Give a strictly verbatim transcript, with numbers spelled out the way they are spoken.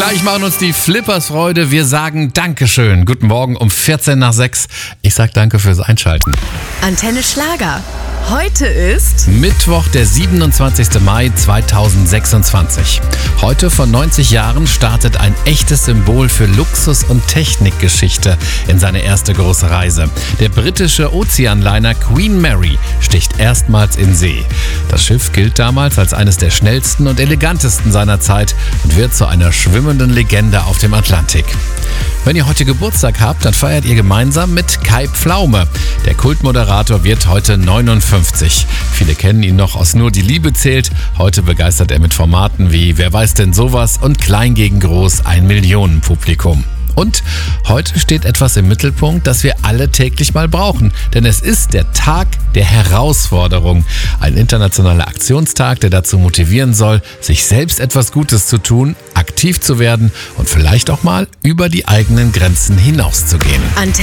Gleich machen uns die Flippers Freude. Wir sagen Dankeschön. Guten Morgen um vierzehn nach sechs. Ich sag danke fürs Einschalten. Antenne Schlager. Heute ist Mittwoch, der siebenundzwanzigster Mai zweitausendsechsundzwanzig. Heute vor neunzig Jahren startet ein echtes Symbol für Luxus- und Technikgeschichte in seine erste große Reise. Der britische Ozeanliner Queen Mary sticht erstmals in See. Das Schiff gilt damals als eines der schnellsten und elegantesten seiner Zeit und wird zu einer schwimmenden Legende auf dem Atlantik. Wenn ihr heute Geburtstag habt, dann feiert ihr gemeinsam mit Kai Pflaume. Der Kultmoderator wird heute neunundfünfzig. Viele kennen ihn noch aus Nur die Liebe zählt. Heute begeistert er mit Formaten wie Wer weiß denn sowas und Klein gegen Groß, ein Millionenpublikum. Und heute steht etwas im Mittelpunkt, das wir alle täglich mal brauchen. Denn es ist der Tag der Herausforderung. Ein internationaler Aktionstag, der dazu motivieren soll, sich selbst etwas Gutes zu tun, aktiv zu werden und vielleicht auch mal über die eigenen Grenzen hinauszugehen.